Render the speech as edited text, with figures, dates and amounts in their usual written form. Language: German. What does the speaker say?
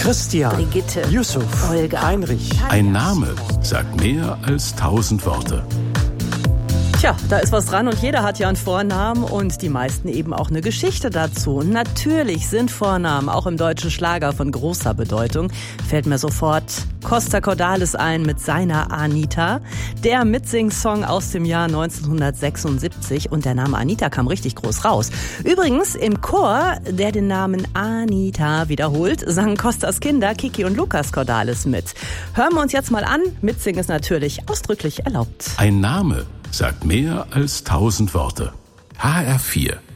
Christian, Brigitte, Yusuf, Olga, Heinrich. Ein Name sagt mehr als 1000 Worte. Tja, da ist was dran und jeder hat ja einen Vornamen und die meisten eben auch eine Geschichte dazu. Natürlich sind Vornamen auch im deutschen Schlager von großer Bedeutung. Fällt mir sofort Costa Cordalis ein mit seiner Anita. Der Mitsing-Song aus dem Jahr 1976 und der Name Anita kam richtig groß raus. Übrigens im Chor, der den Namen Anita wiederholt, sangen Costas Kinder Kiki und Lukas Cordalis mit. Hören wir uns jetzt mal an. Mitsingen ist natürlich ausdrücklich erlaubt. Ein Name sagt mehr als 1000 Worte. HR4